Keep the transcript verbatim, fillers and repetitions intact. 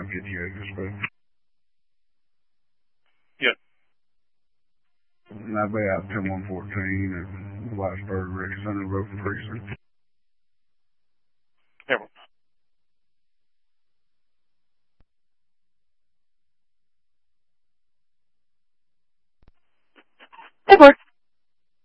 time fifty-eight, dispatch. Yep. And I'll be out ten one fourteen at Whitesburg Records Center, Road Precinct.